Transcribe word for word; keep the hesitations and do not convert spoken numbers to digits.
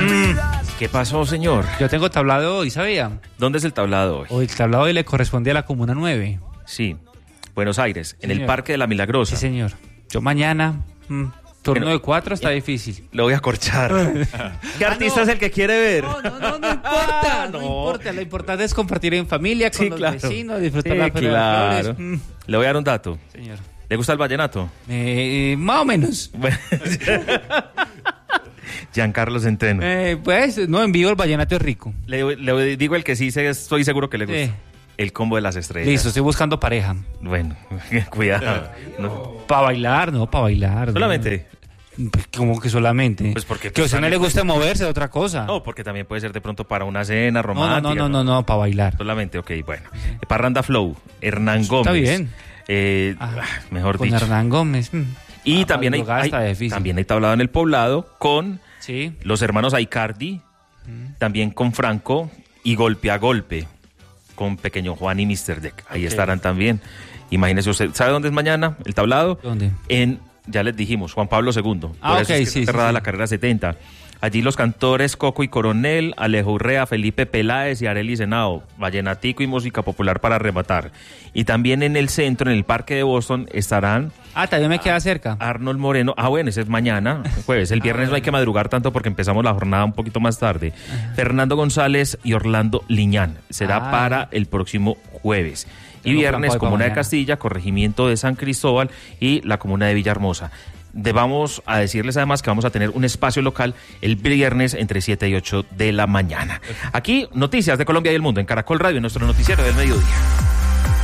Mm, ¿Qué pasó, señor? Yo tengo tablado hoy, ¿sabía? ¿Dónde es el tablado hoy? Hoy el tablado hoy le corresponde a la Comuna nueve. Sí, Buenos Aires, Sí, en el señor. Parque de la Milagrosa. Sí, señor. Yo mañana, mm, turno Bueno, de cuatro está ya- difícil. Lo voy a corchar. ¿Qué artista no. es el que quiere ver? No, no, no, no importa, no. No. importa. Lo importante es compartir en familia, con Sí, los claro. vecinos, disfrutar Sí, la Feria de las claro. Flores. Mm, Le voy a dar un dato. señor. ¿Le gusta el vallenato? Eh, más o menos. Bueno. Giancarlo Centeno. Eh, pues, no, en vivo el vallenato es rico. Le, le digo el que sí sé, estoy seguro que le gusta. Sí. El combo de las estrellas. Listo, estoy buscando pareja. Bueno, cuidado. No. Para bailar, no, para bailar. Solamente. Pues, ¿cómo que solamente? Pues porque que a usted no le también- guste moverse, otra cosa. No, porque también puede ser de pronto para una cena no, romántica. no, no, no, no, para bailar. Solamente, ok, bueno. Parranda Flow, Hernán Gómez. Está bien. Eh, Ah, mejor Con dicho. Hernán Gómez. mm. Y Ah, también, hay, madrugar hay- está difícil. también hay tablado en el Poblado con Sí. los hermanos Aicardi, también con Franco y Golpe a Golpe, con Pequeño Juan y mister Deck. Ahí Ok. estarán también. Imagínese usted, ¿sabe dónde es mañana el tablado? ¿Dónde? En, ya les dijimos, Juan Pablo segundo. Ah, Por eso ok, es que sí, está sí, cerrada sí. la carrera setenta. Allí los cantores Coco y Coronel, Alejo Urrea, Felipe Peláez y Arely Senao, vallenatico y música popular para rematar. Y también en el centro, en el Parque de Boston, estarán Ah, también me queda cerca. Arnold Moreno. Ah, bueno, ese es mañana, jueves. El viernes no hay que madrugar tanto porque empezamos la jornada un poquito más tarde. Fernando González y Orlando Liñán. Será Ah. para el próximo jueves. Y Tengo viernes, campo de pa' Comuna de mañana. Castilla, Corregimiento de San Cristóbal y la Comuna de Villahermosa. De, vamos a decirles además que vamos a tener un espacio local el viernes entre siete y ocho de la mañana. Aquí, noticias de Colombia y el mundo en Caracol Radio, en nuestro noticiero del mediodía.